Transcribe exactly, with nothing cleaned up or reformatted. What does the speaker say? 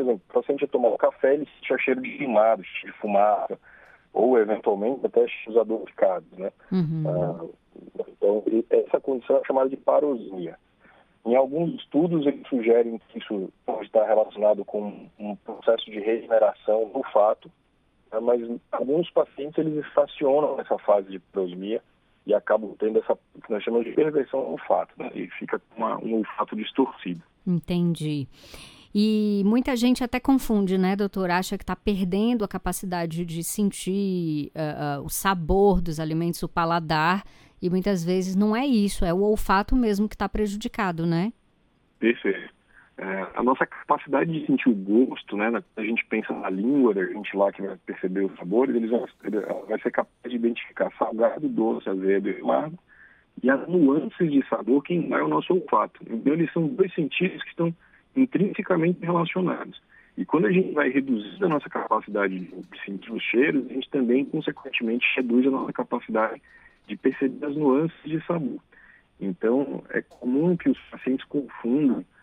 exemplo, o paciente ia tomar um café, ele sentia cheiro de queimado, cheiro de fumaça, ou eventualmente até os adocicados, né? Uhum. Ah, então, essa condição é chamada de parosia. Em alguns estudos, eles sugerem que isso pode estar relacionado com um processo de regeneração do olfato, né? Mas alguns pacientes eles estacionam nessa fase de parosmia e acabam tendo essa que nós chamamos de perversão do olfato, né? E fica com uma, um olfato distorcido. Entendi. E muita gente até confunde, né, doutor? Acha que está perdendo a capacidade de sentir uh, uh, o sabor dos alimentos, o paladar, e muitas vezes não é isso, é o olfato mesmo que está prejudicado, né? Perfeito. É, a nossa capacidade de sentir o gosto, né? A gente pensa na língua da gente lá que vai perceber os sabores, eles vão, ela vai ser capaz de identificar salgado, doce, azedo e amargo, e as nuances de sabor quem dá é o nosso olfato. Então eles são dois sentidos que estão intrinsecamente relacionados. E quando a gente vai reduzindo a nossa capacidade de sentir os cheiros, a gente também, consequentemente, reduz a nossa capacidade de perceber as nuances de sabor. Então, é comum que os pacientes confundam